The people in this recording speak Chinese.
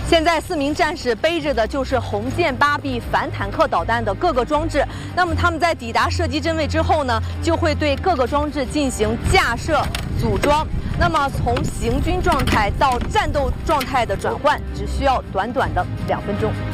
现在4名战士背着的就是红箭8B 反坦克导弹的各个装置。那么他们在抵达射击阵位之后呢，就会对各个装置进行架设、组装。那么从行军状态到战斗状态的转换，只需要短短的2分钟。